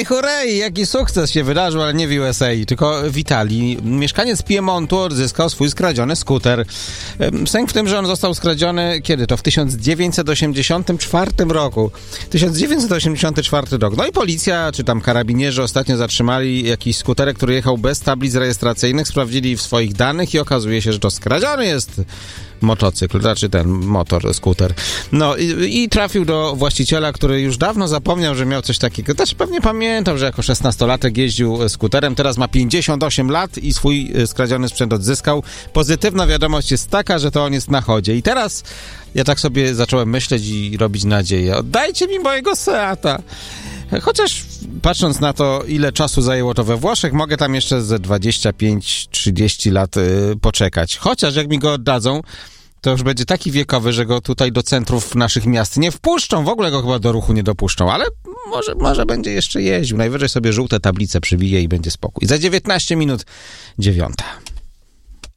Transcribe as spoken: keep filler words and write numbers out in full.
Hurray, hurray, jaki sukces się wydarzył, ale nie w U S A, tylko w Italii. Mieszkaniec Piemontu odzyskał swój skradziony skuter. Sęk w tym, że on został skradziony, kiedy to? W tysiąc dziewięćset osiemdziesiątym czwartym roku. tysiąc dziewięćset osiemdziesiąty czwarty rok. No i policja, czy tam karabinierzy ostatnio zatrzymali jakiś skuterek, który jechał bez tablic rejestracyjnych, sprawdzili w swoich danych i okazuje się, że to skradziony jest motocykl, znaczy ten motor, skuter. No i, i trafił do właściciela, który już dawno zapomniał, że miał coś takiego. Też pewnie pamiętał, że jako szesnastolatek jeździł skuterem. Teraz ma pięćdziesiąt osiem lat i swój skradziony sprzęt odzyskał. Pozytywna wiadomość jest taka, że to on jest na chodzie. I teraz ja tak sobie zacząłem myśleć i robić nadzieję. Oddajcie mi mojego Seata. Chociaż patrząc na to, ile czasu zajęło to we Włoszech, mogę tam jeszcze ze dwadzieścia pięć trzydzieści lat y, poczekać. Chociaż jak mi go oddadzą, to już będzie taki wiekowy, że go tutaj do centrów naszych miast nie wpuszczą. W ogóle go chyba do ruchu nie dopuszczą, ale może, może będzie jeszcze jeździł. Najwyżej sobie żółte tablice przywije i będzie spokój. Za dziewiętnaście minut dziewiąta.